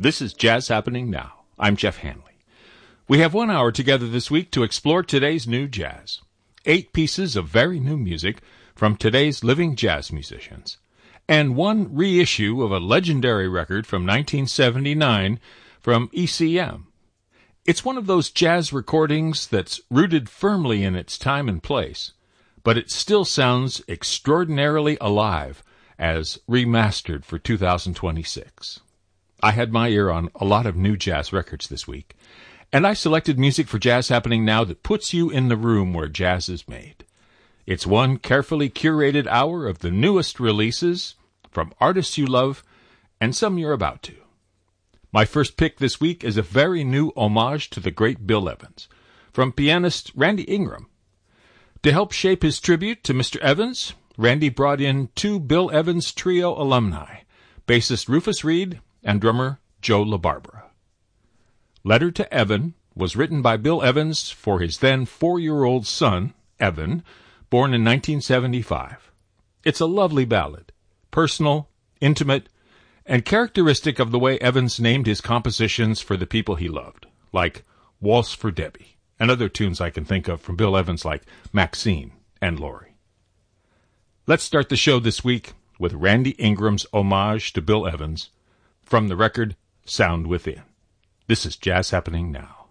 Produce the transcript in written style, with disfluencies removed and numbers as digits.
This is Jazz Happening Now. I'm Jeff Hanley. We have 1 hour together this week to explore today's new jazz. 8 pieces of very new music from today's living jazz musicians. And 1 reissue of a legendary record from 1979 from ECM. It's one of those jazz recordings that's rooted firmly in its time and place, but it still sounds extraordinarily alive as remastered for 2026. I had my ear on a lot of new jazz records this week, and I selected music for Jazz Happening Now that puts you in the room where jazz is made. It's 1 carefully curated hour of the newest releases from artists you love and some you're about to. My first pick this week is a very new homage to the great Bill Evans, from pianist Randy Ingram. To help shape his tribute to Mr. Evans, Randy brought in 2 Bill Evans Trio alumni, bassist Rufus Reid and drummer Joe LaBarbera. Letter to Evan was written by Bill Evans for his then 4-year-old son, Evan, born in 1975. It's a lovely ballad, personal, intimate, and characteristic of the way Evans named his compositions for the people he loved, like Waltz for Debbie, and other tunes I can think of from Bill Evans like Maxine and Laurie. Let's start the show this week with Randy Ingram's homage to Bill Evans from the record Sound Within. This is Jazz Happening Now.